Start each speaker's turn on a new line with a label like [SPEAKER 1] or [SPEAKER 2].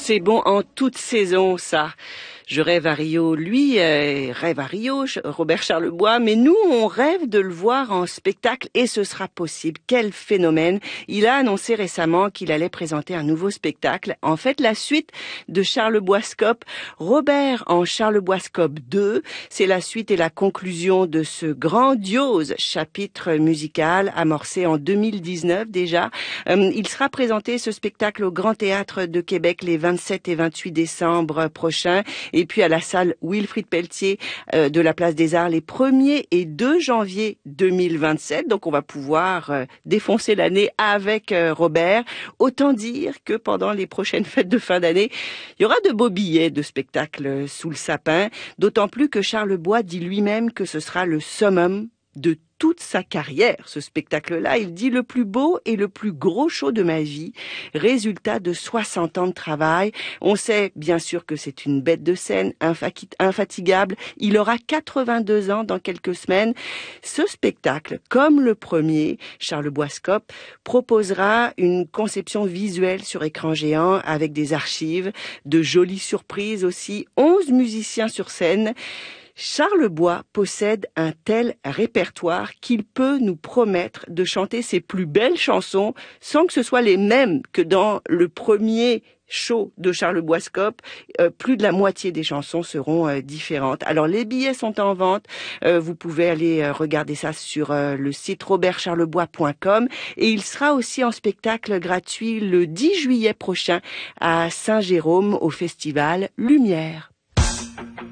[SPEAKER 1] C'est bon en toute saison, ça. Je rêve à Rio, lui rêve à Rio, Robert Charlebois, mais nous, on rêve de le voir en spectacle et ce sera possible. Quel phénomène! Il a annoncé récemment qu'il allait présenter un nouveau spectacle. En fait, la suite de Charleboiscope, Robert en Charleboiscope 2, c'est la suite et la conclusion de ce grandiose chapitre musical amorcé en 2019 déjà. Il sera présenté, ce spectacle, au Grand Théâtre de Québec les 27 et 28 décembre prochains. Et puis à la salle Wilfrid Pelletier de la Place des Arts les 1er et 2 janvier 2027. Donc on va pouvoir défoncer l'année avec Robert. Autant dire que pendant les prochaines fêtes de fin d'année, il y aura de beaux billets de spectacle sous le sapin. D'autant plus que Charlebois dit lui-même que ce sera le summum de toute sa carrière, ce spectacle-là. Il dit le plus beau et le plus gros show de ma vie, résultat de 60 ans de travail. On sait bien sûr que c'est une bête de scène, infatigable. Il aura 82 ans dans quelques semaines. Ce spectacle, comme le premier, Charleboiscope, proposera une conception visuelle sur écran géant avec des archives, de jolies surprises aussi, 11 musiciens sur scène. Charlebois possède un tel répertoire qu'il peut nous promettre de chanter ses plus belles chansons sans que ce soit les mêmes que dans le premier show de Charleboiscope. Plus de la moitié des chansons seront différentes. Alors les billets sont en vente. Vous pouvez aller regarder ça sur le site robertcharlebois.com et il sera aussi en spectacle gratuit le 10 juillet prochain à Saint-Jérôme au festival Lumière.